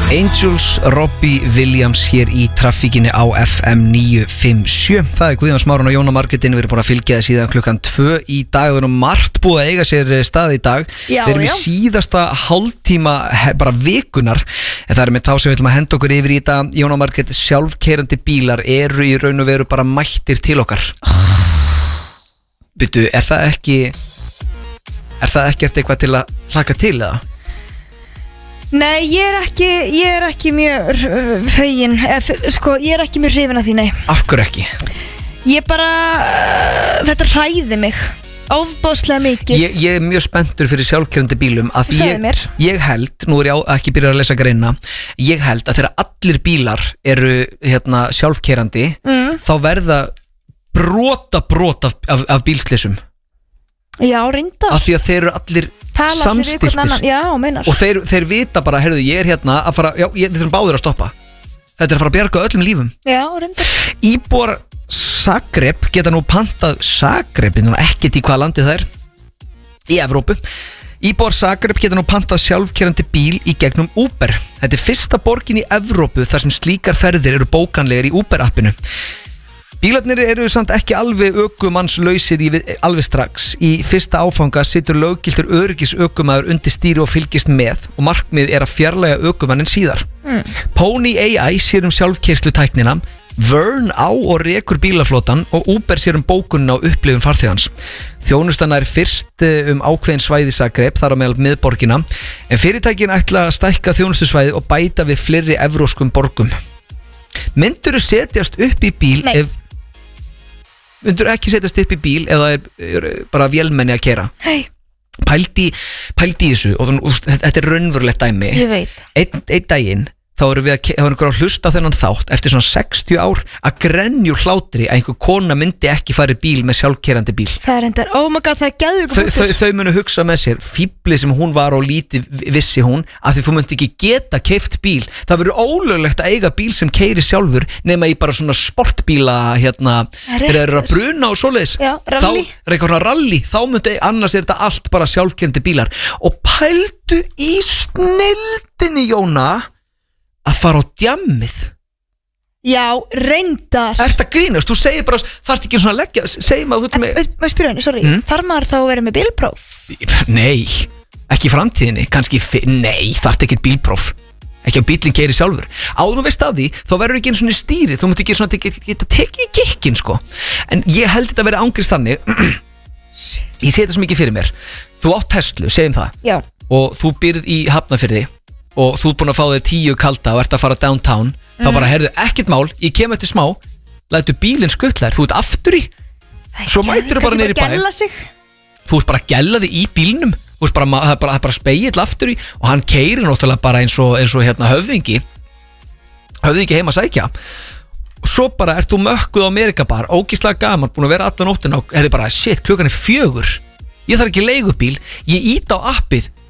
Angels, Robbie Williams hér í traffíkinni á FM 957. Það Guðjón Smáran og Jóna Margrétin. Við erum búin að fylgja það síðan klukkan 2 í dag. Við erum margt búið að eiga sér stað í dag. Við erum í síðasta hálftíma bara vikunar. En það með þá sem við ætlum að henda okkur yfir í þetta. Jóna Margrét, sjálfkeyrandi bílar eru í raun og veru bara mættir til okkar. Byrju, er það ekkert eitthvað til að hlaka til eða? Nei, ég er ekki mjög fegin, sko, ég er ekki mjög hrifin af því, nei. Af hverju ekki? Ég bara, þetta hræði mig ofboðslega mikið. Ég er mjög spenntur fyrir sjálfkeyrandi bílum að ég held, nú er ég ekki byrjað að lesa greina, ég held að þegar allir bílar eru sjálfkeyrandi, þá verða brota af bílslysum. Já, reyndar. Af því að þeir eru allir samstiltir. Já, meinar. Og þeir vita bara, heyrðu, ég er hérna að fara, við þurfum báðir að stoppa. Þetta er að fara að bjarga öllum lífum. Já, reyndar. Íbúar Zagreb geta nú pantað Zagreb, ekkert í hvaða landi það er í Evrópu. Íbúar Zagreb geta nú pantað sjálfkeyrandi bíl í gegnum Uber. Þetta er fyrsta borgin í Evrópu þar sem slíkar ferðir eru bókanlegar í Uber appinu. Bílarnir eru samt ekki alveg ökumannslausir alveg strax. Í fyrsta áfanga situr löggiltur öryggis ökumaður undir stýri og fylgist með og markmið er að fjarlæga ökumannin síðar. Pony AI sér sjálfkeyrslutæknina, Vern á og rekur bílaflotan og Uber sér bókunina og upplifun farþegans. Þjónustan er fyrst ákveðin svæði Zagreb, þar á meðal miðborgina, en fyrirtækin ætla að stækka þjónustusvæði og bæta við fleiri evróskum borgum. Myndirðu setjast upp í bíl Myndirðu ekki setjast upp í bíl eða er bara vélmenni að keyra? Nei. Pældi í þessu og þetta er raunverulegt dæmi. Ég veit. Einn daginn þá erum við að hlusta á þennan þátt eftir svona 60 ár að grenju hlátri að einhver kona myndi ekki fara í bíl með sjálfkeyrandi bíl. Það er endar, oh my god, það er geðveikur. Þau munu hugsa með sér, fíbli sem hún var og lítið vissi hún, að því þú myndi ekki geta keypt bíl. Það verður ólöglegt að eiga bíl sem keyrir sjálfur nema í bara svona sportbíla þegar þeir eru að bruna og svoleiðis. Já, rally. Rally, þá myndi annars er þetta allt bara sjálfkeyrandi bílar. Og pældu í snilldinni, Jóna, að fara á djammið. Já, reyndar. Ertu að grínast? Þú segir bara, þarft ekki svona að leggja, segjum að þú ert með... Má spyrja henni, sorry, þarf maður þá að vera með bílpróf? Nei, ekki í framtíðinni, kannski, nei, þarft ekki bílpróf. Ekki að bílinn keyri sjálfur. Áður nú veist af því, þá verður ekki einu svona stýri, þú mútti ekki svona geta tekið gikkin, sko. En ég held þetta að vera ángrist þannig, ég segi þetta svo mikið fyrir mér. Þú átt Tesla, segjum það. Já. Og þú býrð í Hafnarfirði og þú ert búin að fá þér 10 kalda og ert að fara downtown, þá bara, heyrðu, ekkert mál, ég kem eftir smá, lætu bílinn skuttla þér, þú ert aftur í, svo mætur þú bara niður í bæ. Þú ert bara að gella þig í bílnum, það er bara spegill aftur í og hann keyrir náttúrulega bara eins og höfðingi heima að sækja. Og svo bara ert þú mökkuð á Amerikabar, ógeðslega gaman, búin að vera alla nóttina og er bara, shit, klukkan er 4, ég þarf ekki leigubíl, ég ít á appið,